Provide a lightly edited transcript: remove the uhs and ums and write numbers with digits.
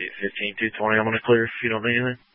15-220, I'm going to clear if you don't need anything.